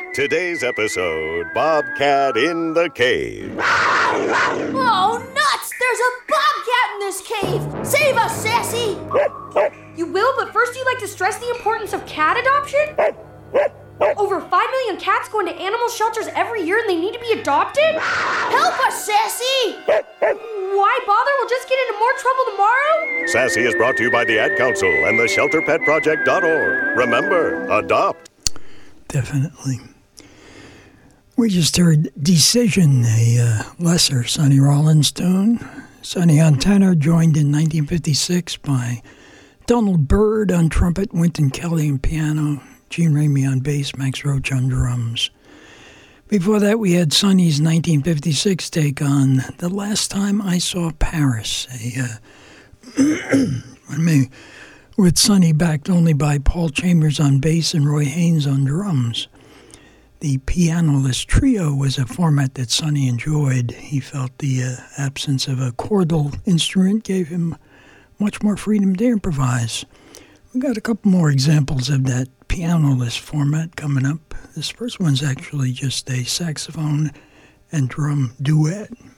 Today's episode, Bobcat in the Cave. Oh, nuts! There's a bobcat in this cave! Save us, Sassy! You will, but first you'd like to stress the importance of cat adoption? Over 5 million cats go into animal shelters every year and they need to be adopted? Help us, Sassy! Why bother? We'll just get into more trouble tomorrow? Sassy is brought to you by the Ad Council and the ShelterPetProject.org. Remember, adopt. Definitely. We just heard Decision, a lesser Sonny Rollins tune. Sonny on tenor, joined in 1956 by Donald Byrd on trumpet, Wynton Kelly on piano, Gene Ramey on bass, Max Roach on drums. Before that, we had Sonny's 1956 take on The Last Time I Saw Paris, with Sonny backed only by Paul Chambers on bass and Roy Haynes on drums. The pianoless trio was a format that Sonny enjoyed. He felt the absence of a chordal instrument gave him much more freedom to improvise. We got a couple more examples of that pianoless format coming up. This first one's actually just a saxophone and drum duet.